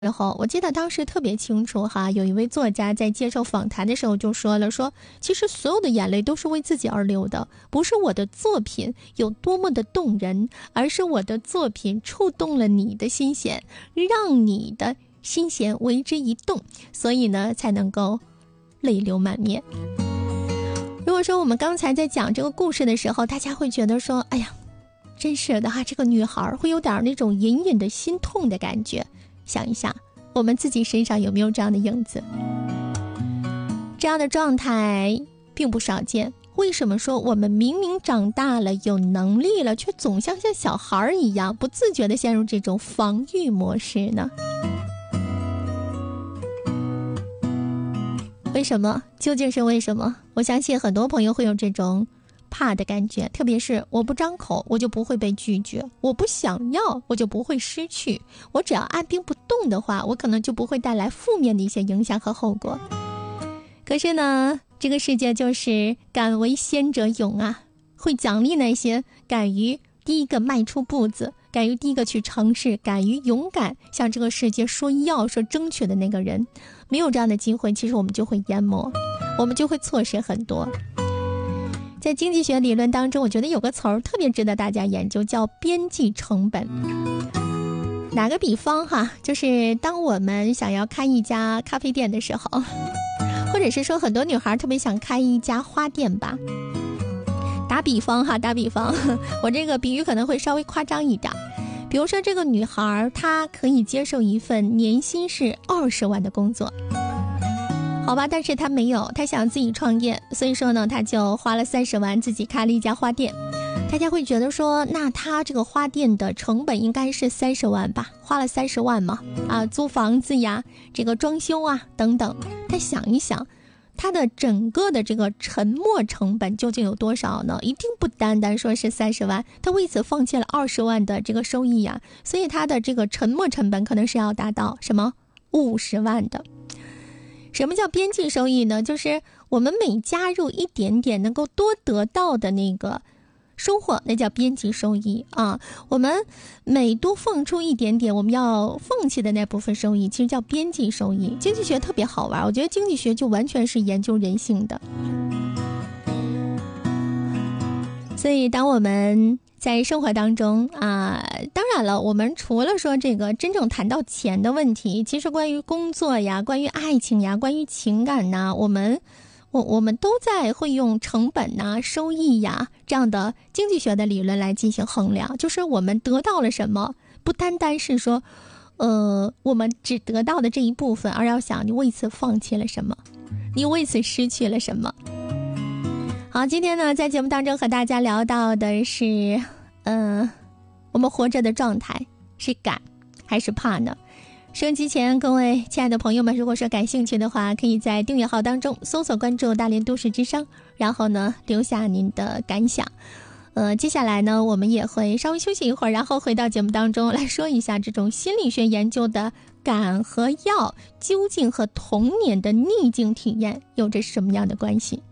然后我记得当时特别清楚哈，有一位作家在接受访谈的时候就说了，说其实所有的眼泪都是为自己而流的，不是我的作品有多么的动人，而是我的作品触动了你的心弦，让你的心弦为之一动，所以呢才能够泪流满面。如果说我们刚才在讲这个故事的时候，大家会觉得说，哎呀，真是的哈，这个女孩会有点那种隐隐的心痛的感觉。想一想我们自己身上有没有这样的影子，这样的状态并不少见。为什么说我们明明长大了有能力了，却总像小孩一样不自觉地陷入这种防御模式呢？为什么？究竟是为什么？我相信很多朋友会有这种怕的感觉，特别是我不张口我就不会被拒绝，我不想要我就不会失去，我只要按兵不动的话，我可能就不会带来负面的一些影响和后果。可是呢，这个世界就是敢为先者勇啊，会奖励那些敢于第一个迈出步子，敢于第一个去尝试，敢于勇敢向这个世界说要说争取的那个人。没有这样的机会，其实我们就会淹没，我们就会错失很多。在经济学理论当中，我觉得有个词儿特别值得大家研究，叫边际成本。打个比方哈，就是当我们想要开一家咖啡店的时候，或者是说很多女孩特别想开一家花店吧。打比方，我这个比喻可能会稍微夸张一点。比如说这个女孩她可以接受一份年薪是20万的工作，好吧，但是她没有，她想自己创业，所以说呢她就花了30万自己开了一家花店。大家会觉得说，那她这个花店的成本应该是30万吧，花了30万嘛，租房子呀，这个装修啊等等。但想一想，它的整个的这个沉没成本究竟有多少呢？一定不单单说是30万，他为此放弃了20万的这个收益呀，所以他的这个沉没成本可能是要达到什么50万的。什么叫边际收益呢？就是我们每加入一点点能够多得到的那个收获，那叫边际收益啊。我们每多放出一点点，我们要放弃的那部分收益，其实叫边际收益。经济学特别好玩，我觉得经济学就完全是研究人性的。所以当我们在生活当中当然了，我们除了说这个真正谈到钱的问题，其实关于工作呀，关于爱情呀，关于情感呐，我们都在会用成本呐、收益呀这样的经济学的理论来进行衡量，就是我们得到了什么，不单单是说我们只得到的这一部分，而要想你为此放弃了什么，你为此失去了什么。好，今天呢在节目当中和大家聊到的是我们活着的状态是敢还是怕呢？收音机前各位亲爱的朋友们，如果说感兴趣的话，可以在订阅号当中搜索关注大连都市之声，然后呢留下您的感想。接下来呢我们也会稍微休息一会儿，然后回到节目当中来说一下这种心理学研究的敢和要究竟和童年的逆境体验有着什么样的关系。